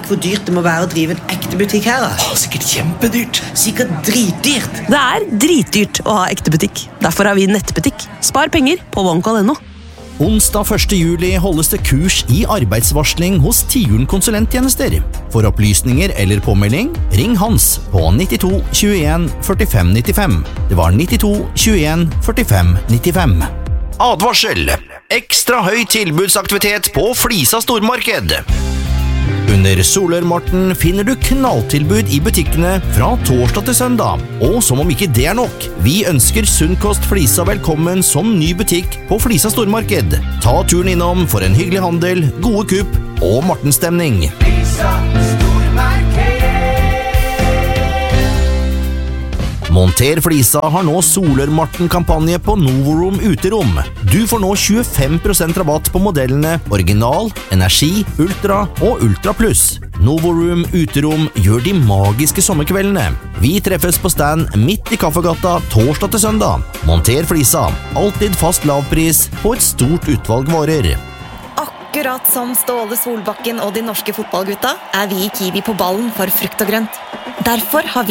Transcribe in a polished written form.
vet hvor dyrt det må være å drive en ekte butikk her? Da? Sikkert kjempedyrt. Sikkert dritdyrt. Det dritdyrt å ha ekte butikk. Derfor har vi nettbutikk. Spar penger på OneCall.no. Onsdag 1. juli holdes det kurs i arbeidsvarsling hos Tiuren konsulenttjenester. For opplysninger eller påmelding, ring Hans på 92 21 45 95. Det var 92 21 45 95. Advarsel! Ekstra høy tilbudsaktivitet på Flisa stormarked. Under Solørmarten finner du knalltilbud i butikkene fra torsdag til søndag. Og som om ikke det nok, vi ønsker Sunnkost Flisa velkommen som ny butikk på Flisa stormarked. Ta turen innom for en hyggelig handel, gode kupp og Martenstemning. Flisa stormarked. Monter Flisa har nå Solørmarten-kampanje på Novoroom uterom. Du får nå 25% rabatt på modellene Original, Energi, Ultra og Ultra Plus. Novoroom uterom gjør de magiske sommerkveldene. Vi treffes på stand midt i Kaffegata torsdag til søndag. Monter Flisa, alltid fast lavpris på et stort utvalg varer. Akkurat som Ståle Solbakken og de norske fotballgutta vi i Kiwi på ballen for frukt og grønt. Derfor har vi